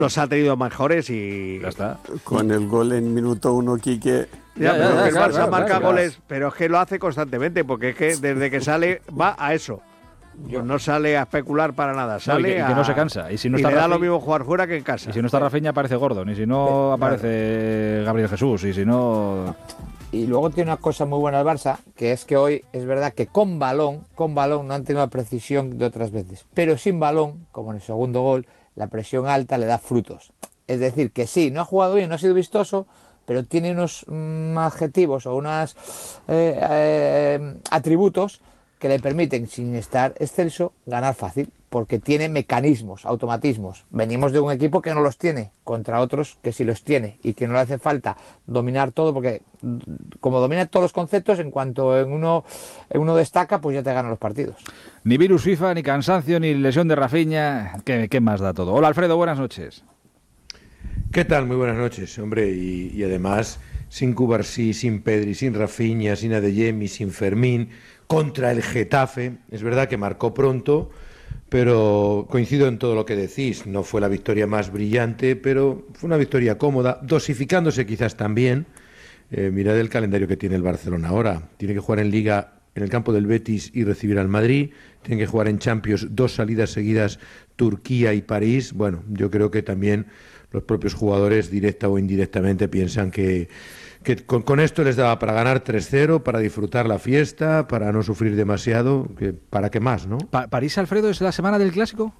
los ha tenido mejores y... Ya está. Con el gol en minuto 1, Quique... Ya, pero el Barça marca goles, pero es que lo hace constantemente, porque es que desde que sale va a eso. No sale a especular para nada, sale y que no se cansa. Y si no y está le da Rafinha, lo mismo jugar fuera que en casa. Y si no está Rafinha aparece Gordon, y si no aparece Gabriel Jesús, y si no... Y luego tiene una cosa muy buena el Barça, que es que hoy es verdad que con balón no han tenido la precisión de otras veces, pero sin balón, como en el segundo gol, la presión alta le da frutos. Es decir, que sí, no ha jugado bien, no ha sido vistoso, pero tiene unos adjetivos o unos atributos que le permiten, sin estar excelso, ganar fácil, porque tiene mecanismos, automatismos. Venimos de un equipo que no los tiene, contra otros que sí los tiene, y que no le hace falta dominar todo, porque como domina todos los conceptos, en cuanto en uno destaca, pues ya te ganan los partidos. Ni virus FIFA, ni cansancio, ni lesión de Rafinha, ¿qué más da todo? Hola Alfredo, buenas noches. ¿Qué tal? Muy buenas noches, hombre, y además sin Cubarsí, sin Pedri, sin Rafinha, sin Adeyemi, sin Fermín, contra el Getafe. Es verdad que marcó pronto, pero coincido en todo lo que decís. No fue la victoria más brillante, pero fue una victoria cómoda, dosificándose quizás también. Mirad el calendario que tiene el Barcelona ahora. Tiene que jugar en Liga en el campo del Betis y recibir al Madrid. Tiene que jugar en Champions 2 salidas seguidas, Turquía y París. Bueno, yo creo que también los propios jugadores, directa o indirectamente, piensan que con esto les daba para ganar 3-0, para disfrutar la fiesta, para no sufrir demasiado, ¿para qué más, no? ¿París, Alfredo, es la semana del Clásico?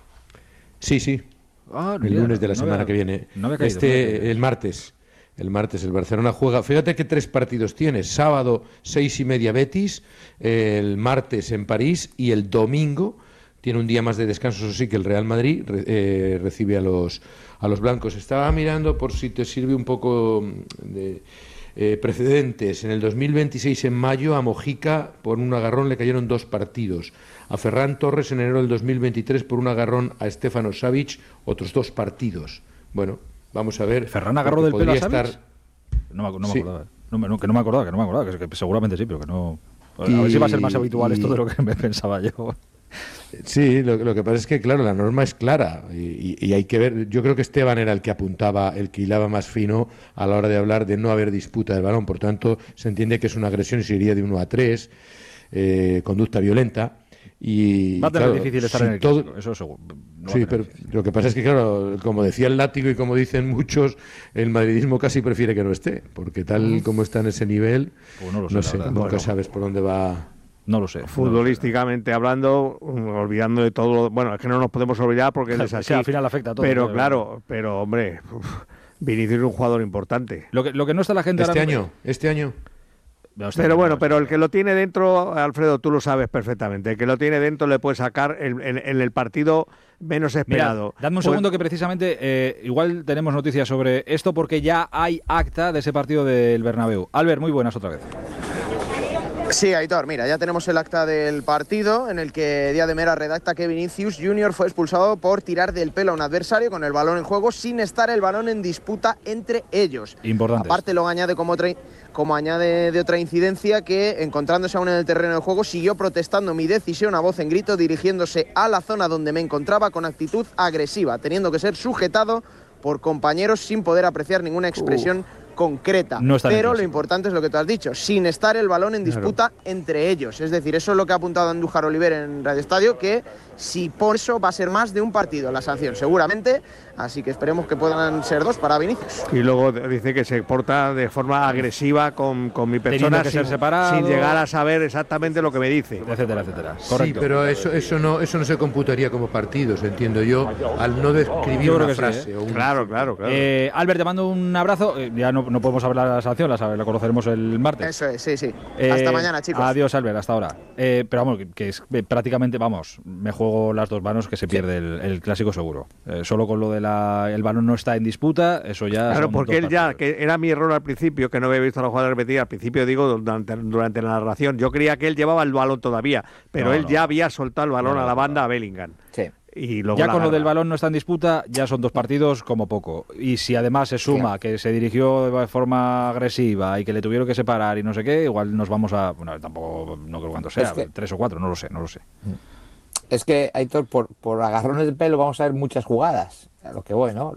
Sí. El lunes de la semana que viene. El martes. El martes el Barcelona juega. Fíjate que 3 partidos tienes. Sábado 6:30 Betis, el martes en París y el domingo tiene un día más de descanso, eso sí, que el Real Madrid recibe a los blancos. Estaba mirando por si te sirve un poco de precedentes. En el 2026, en mayo, a Mojica por un agarrón le cayeron 2 partidos. A Ferran Torres en enero del 2023 por un agarrón a Stefano Savic otros 2 partidos. Bueno, vamos a ver. ¿Ferran agarró del pelo a Savic? No me acordaba. Que no me acordaba, que seguramente sí, pero que no... A ver si va a ser más habitual esto de lo que me pensaba yo. Sí, lo que pasa es que, claro, la norma es clara y hay que ver. Yo creo que Esteban era el que apuntaba, el que hilaba más fino a la hora de hablar de no haber disputa del balón. Por tanto, se entiende que es una agresión y se iría de 1-3, conducta violenta. Y va a tener claro, difícil estar en el clásico, eso seguro. Sí, pero lo que pasa es que, claro, como decía el látigo y como dicen muchos, el madridismo casi prefiere que no esté, porque tal como está en ese nivel, pues no sé, nunca sabes por dónde va. No lo sé. Futbolísticamente hablando, olvidando de todo, bueno, es que no nos podemos olvidar porque él es así. Al final afecta a todo. Pero claro, hombre, Vinicius es un jugador importante. Lo que no está la gente Este año. Pero bueno, pero el que lo tiene dentro, Alfredo, tú lo sabes perfectamente, el que lo tiene dentro le puede sacar en el partido menos esperado. Mira, dadme un segundo que precisamente igual tenemos noticias sobre esto porque ya hay acta de ese partido del Bernabéu. Albert, muy buenas otra vez. Sí, Aitor, mira, ya tenemos el acta del partido en el que Díaz de Mera redacta que Vinicius Junior fue expulsado por tirar del pelo a un adversario con el balón en juego sin estar el balón en disputa entre ellos. Importante. Aparte lo añade como añade de otra incidencia que, encontrándose aún en el terreno de juego, siguió protestando mi decisión a voz en grito, dirigiéndose a la zona donde me encontraba con actitud agresiva, teniendo que ser sujetado por compañeros sin poder apreciar ninguna expresión concreta, pero lo importante es lo que tú has dicho, sin estar el balón en disputa entre ellos. Es decir, eso es lo que ha apuntado Andújar Oliver en Radio Estadio, que si por eso va a ser más de un partido la sanción, seguramente, así que esperemos que puedan ser 2 para Vinicius. Y luego dice que se porta de forma agresiva con mi persona sin llegar a saber exactamente lo que me dice. Etcétera, etcétera. Correcto. Sí, pero eso no se computaría como partidos, entiendo yo, al no describir una frase. Sí, o un... Claro. Albert, te mando un abrazo. Ya no podemos hablar de la sanción, la conoceremos el martes. Eso es, sí. Hasta mañana, chicos. Adiós, Albert, hasta ahora. Pero vamos, que es prácticamente, me juego las 2 manos que se pierde el clásico seguro. Solo con lo de el balón no está en disputa, eso ya... Claro, porque él ya, que era mi error al principio, que no había visto a la jugada repetida, al principio digo, durante la narración, yo creía que él llevaba el balón todavía, pero él ya había soltado el balón a la banda a Bellingham. Sí. Y luego ya con lo del balón no está en disputa, ya son 2 partidos como poco. Y si además se suma que se dirigió de forma agresiva y que le tuvieron que separar y no sé qué, igual nos vamos a... Bueno, tampoco, no creo cuánto sea, 3 o 4, no lo sé. Es que, Aitor, por agarrones de pelo vamos a ver muchas jugadas, a lo que voy, ¿no?